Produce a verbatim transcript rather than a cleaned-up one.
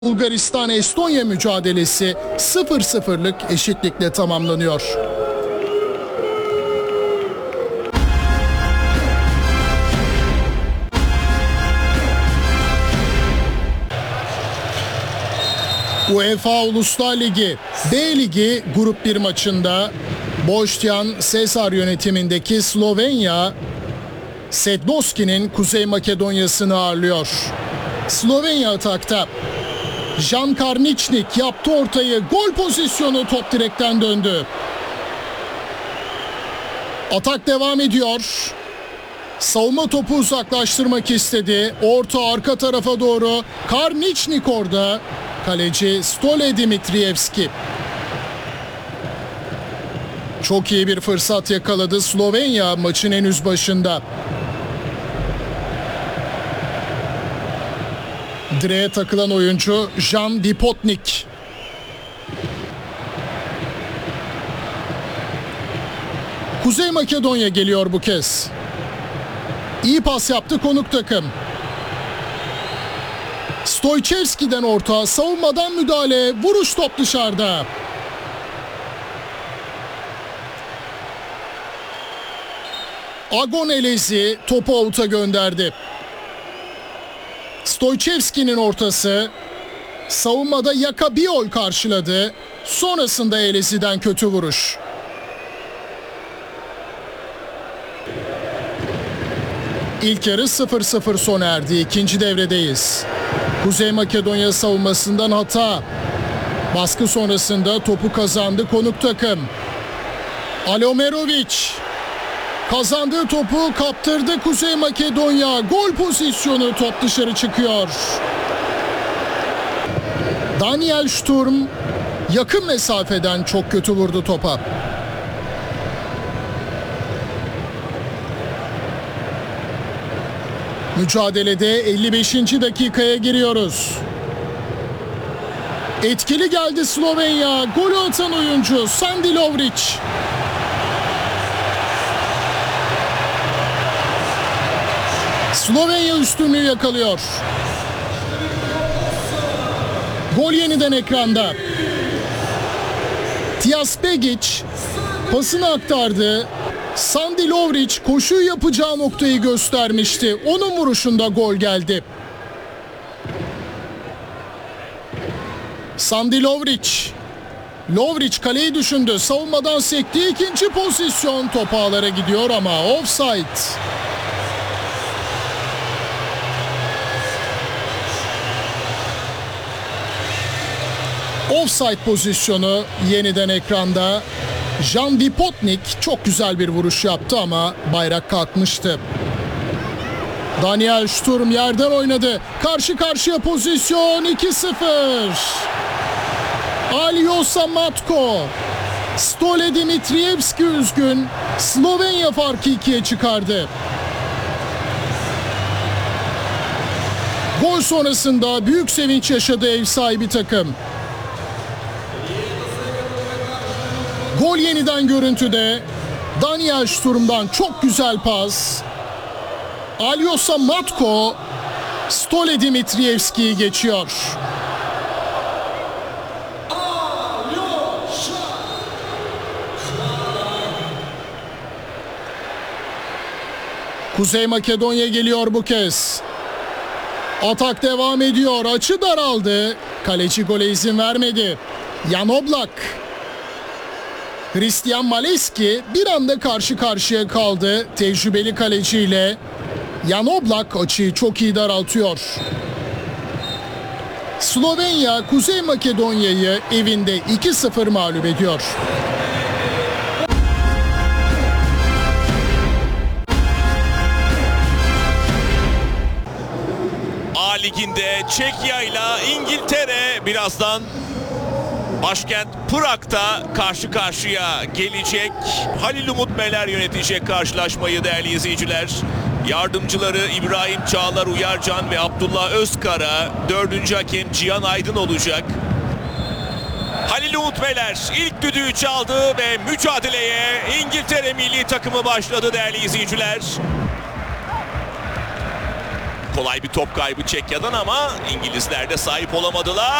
Bulgaristan-Estonya mücadelesi sıfır sıfırlık eşitlikle tamamlanıyor. UEFA Uluslar Ligi B Ligi Grup bir maçında Bojan Cesar yönetimindeki Slovenya, Sednoski'nin Kuzey Makedonya'sını ağırlıyor. Slovenya atakta. Jan Karničnik yaptı ortayı. Gol pozisyonu, top direkten döndü. Atak devam ediyor. Savunma topu uzaklaştırmak istedi. Orta arka tarafa doğru. Karničnik orada. Kaleci Stole Dimitrievski. Çok iyi bir fırsat yakaladı Slovenya maçın henüz başında. Direğe takılan oyuncu Jan Dipotnik. Kuzey Makedonya geliyor bu kez. İyi pas yaptı konuk takım. Stoychevski'den orta, savunmadan müdahale, vuruş, top dışarıda. Agon Elezi topu avuta gönderdi. Stoychevski'nin ortası, savunmada Yakabiol karşıladı. Sonrasında Elezi'den kötü vuruş. İlk yarı sıfır sıfır sona erdi. İkinci devredeyiz. Kuzey Makedonya savunmasından hata. Baskı sonrasında topu kazandı konuk takım. Alomerovic kazandığı topu kaptırdı Kuzey Makedonya. Gol pozisyonu, top dışarı çıkıyor. Daniel Sturm yakın mesafeden çok kötü vurdu topa. Mücadelede elli beşinci dakikaya giriyoruz. Etkili geldi Slovenya. Golü atan oyuncu Sandi Lovric. Slovenya üstünlüğü yakalıyor. Gol yeniden ekranda. Tijas Begic pasını aktardı. Sandi Lovric koşuyu yapacağı noktayı göstermişti. Onun vuruşunda gol geldi. Sandi Lovric. Lovric kaleyi düşündü. Savunmadan sekti. İkinci pozisyon, top ağlara gidiyor ama offside. Offside pozisyonu yeniden ekranda. Jan Dipotnik çok güzel bir vuruş yaptı ama bayrak kalkmıştı. Daniel Sturm yerden oynadı. Karşı karşıya pozisyon, iki sıfır. Aljoša Matko. Stole Dimitrievski üzgün. Slovenya farkı ikiye çıkardı. Gol sonrasında büyük sevinç yaşadı ev sahibi takım. Gol yeniden görüntüde. Daniel Sturm'dan çok güzel pas. Aljoša Matko Stole Dimitrievski'yi geçiyor. Kuzey Makedonya geliyor bu kez. Atak devam ediyor. Açı daraldı. Kaleci gole izin vermedi. Jan Oblak. Hristijan Maleski bir anda karşı karşıya kaldı tecrübeli kaleciyle. Jan Oblak açıyı çok iyi daraltıyor. Slovenya Kuzey Makedonya'yı evinde iki sıfır mağlup ediyor. A Ligi'nde Çekya ile İngiltere birazdan başkent Prag'da karşı karşıya gelecek. Halil Umut Meler yönetecek karşılaşmayı değerli izleyiciler. Yardımcıları İbrahim Çağlar Uyarcan ve Abdullah Özkara, dördüncü hakem Cihan Aydın olacak. Halil Umut Meler ilk düdüğü çaldı ve mücadeleye İngiltere milli takımı başladı değerli izleyiciler. Kolay bir top kaybı Çekya'dan ama İngilizler de sahip olamadılar.